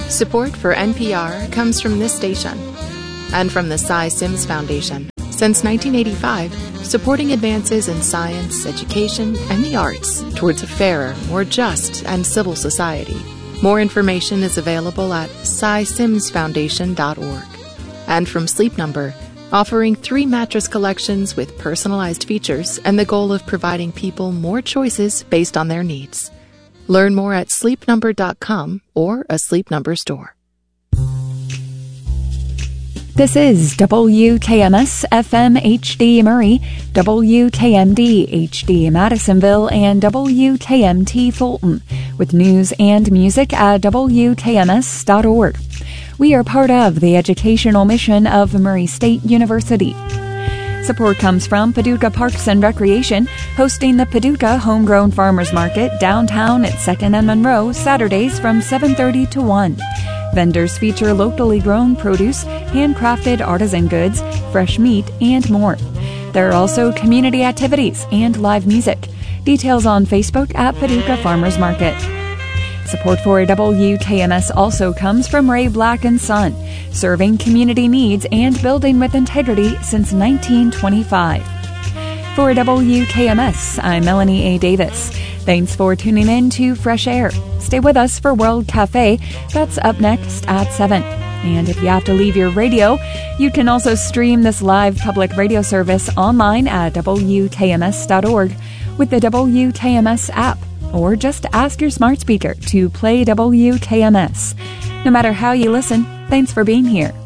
Support for NPR comes from this station and from the Cy Sims Foundation. Since 1985, supporting advances in science, education, and the arts towards a fairer, more just, and civil society. More information is available at cysimsfoundation.org. And from Sleep Number, offering 3 mattress collections with personalized features and the goal of providing people more choices based on their needs. Learn more at sleepnumber.com or a Sleep Number store. This is WKMS FM HD Murray, WKMD HD Madisonville, and WKMT Fulton, with news and music at WKMS.org. We are part of the educational mission of Murray State University. Support comes from Paducah Parks and Recreation, hosting the Paducah Homegrown Farmers Market downtown at 2nd and Monroe, Saturdays from 7:30 to 1. Vendors feature locally grown produce, handcrafted artisan goods, fresh meat, and more. There are also community activities and live music. Details on Facebook at Paducah Farmers Market. Support for WKMS also comes from Ray Black & Son, serving community needs and building with integrity since 1925. For WKMS, I'm Melanie A. Davis. Thanks for tuning in to Fresh Air. Stay with us for World Cafe. That's up next at 7. And if you have to leave your radio, you can also stream this live public radio service online at WKMS.org with the WKMS app. Or just ask your smart speaker to play WKMS. No matter how you listen, thanks for being here.